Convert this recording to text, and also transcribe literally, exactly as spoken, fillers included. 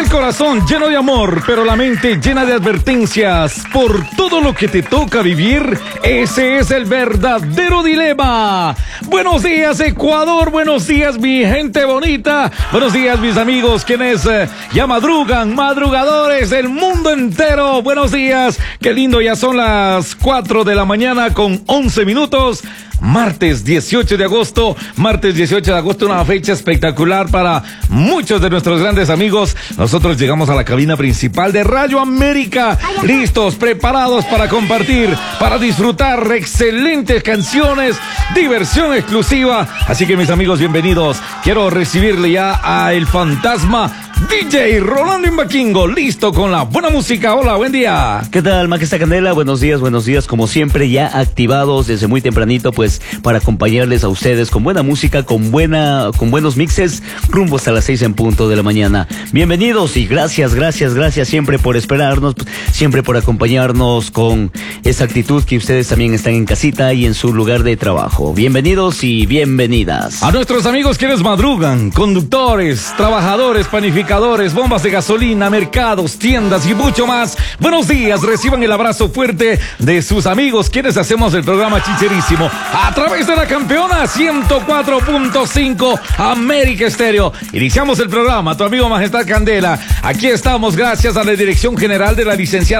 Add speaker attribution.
Speaker 1: El corazón lleno de amor, pero la mente llena de advertencias por todo lo que te toca vivir. Ese es el verdadero dilema. Buenos días, Ecuador. Buenos días, mi gente bonita. Buenos días, mis amigos, quienes eh, ya madrugan, madrugadores del mundo entero. Buenos días. Qué lindo, ya son las cuatro de la mañana con once minutos. Martes dieciocho de agosto, martes dieciocho de agosto, una fecha espectacular para muchos de nuestros grandes amigos. Nosotros llegamos a la cabina principal de Radio América, listos, preparados para compartir, para disfrutar excelentes canciones, diversión exclusiva. Así que mis amigos, bienvenidos. Quiero recibirle ya a el fantasma D J Rolando Imbaquingo, listo con la buena música. Hola, buen día.
Speaker 2: ¿Qué tal, Majestad Candela? Buenos días, buenos días. Como siempre, ya activados desde muy tempranito, pues, para acompañarles a ustedes con buena música, con buena, con buenos mixes, rumbo hasta las seis en punto de la mañana. Bienvenidos y gracias, gracias, gracias siempre por esperarnos, siempre por acompañarnos con esa actitud que ustedes también están en casita y en su lugar de trabajo. Bienvenidos y bienvenidas.
Speaker 1: A nuestros amigos quienes madrugan, conductores, trabajadores, panificadores, bombas de gasolina, mercados, tiendas y mucho más. Buenos días, reciban el abrazo fuerte de sus amigos, quienes hacemos el programa Chicherísimo a través de la campeona ciento cuatro punto cinco América Estéreo. Iniciamos el programa, tu amigo Majestad Candela. Aquí estamos gracias a la dirección general de la licenciada